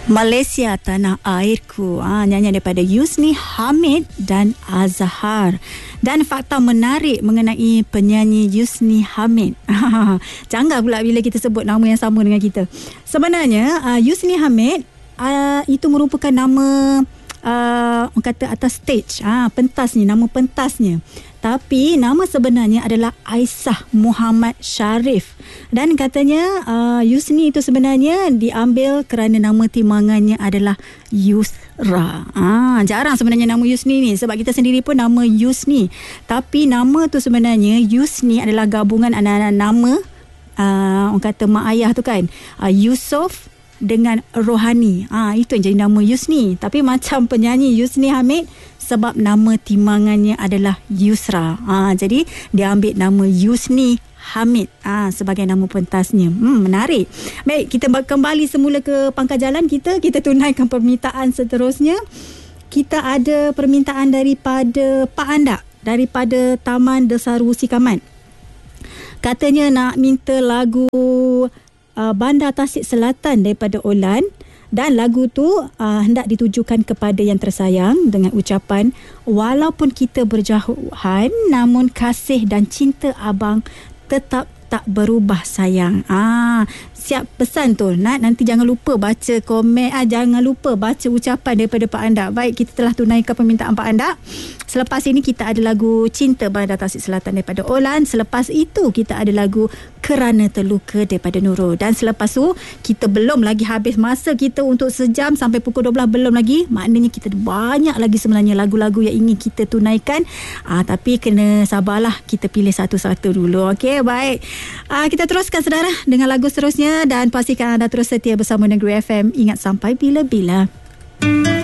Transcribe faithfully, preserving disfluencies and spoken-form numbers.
Malaysia Tanah Airku, ah, nyanyian daripada Yusni Hamid dan Azhar. Dan fakta menarik mengenai penyanyi Yusni Hamid. Canggah pula bila kita sebut nama yang sama dengan kita. Sebenarnya uh, Yusni Hamid uh, itu merupakan nama uh, orang kata atas stage, ah, pentasnya, nama pentasnya. Tapi nama sebenarnya adalah Aisyah Muhammad Sharif. Dan katanya uh, Yusni itu sebenarnya diambil kerana nama timangannya adalah Yusra. Ah, jarang sebenarnya nama Yusni ni, sebab kita sendiri pun nama Yusni. Tapi nama tu sebenarnya Yusni adalah gabungan anak-anak nama uh, orang kata mak ayah tu kan. Uh, Yusof dengan Rohani. Ah, itu yang jadi nama Yusni. Tapi macam penyanyi Yusni Hamid, sebab nama timangannya adalah Yusra. Ah, jadi dia ambil nama Yusni Hamid ah, sebagai nama pentasnya. Hmm, menarik. Baik, kita kembali semula ke pangkal jalan kita. Kita tunaikan permintaan seterusnya. Kita ada permintaan daripada Pak Andak, daripada Taman Desaru Sikaman. Katanya nak minta lagu uh, Bandar Tasik Selatan daripada Olan. Dan lagu tu uh, hendak ditujukan kepada yang tersayang dengan ucapan, walaupun kita berjauhan, namun kasih dan cinta abang tetap tak berubah sayang. Ah, siap pesan tu. Nat, nanti jangan lupa baca komen, ah, jangan lupa baca ucapan daripada Pak Andak. Baik, kita telah tunaikan permintaan Pak Andak. Selepas ini kita ada lagu Cinta Bandar Tasik Selatan daripada Olan. Selepas itu kita ada lagu Kerana Terluka daripada Nurul. Dan selepas tu kita belum lagi habis masa kita untuk sejam sampai pukul dua belas, belum lagi. Maknanya kita banyak lagi sebenarnya lagu-lagu yang ingin kita tunaikan. Ah, tapi kena sabarlah, kita pilih satu-satu dulu. Okey, baik. Ah, kita teruskan saudara dengan lagu seterusnya dan pastikan anda terus setia bersama Negeri F M. Ingat, sampai bila-bila.